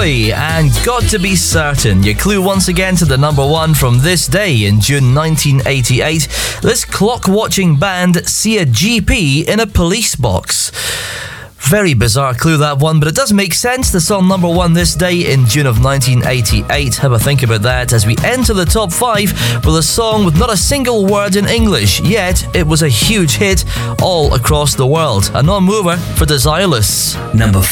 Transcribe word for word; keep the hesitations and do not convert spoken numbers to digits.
Quickly and Got to Be Certain. Your clue once again to the number one from this day in June nineteen eighty-eight. This clock-watching band see a G P in a police box. Very bizarre clue, that one, but it does make sense. The song number one this day in June of nineteen eighty-eight. Have a think about that as we enter the top five with a song with not a single word in English, yet it was a huge hit all across the world. A non-mover for Desireless. Number five.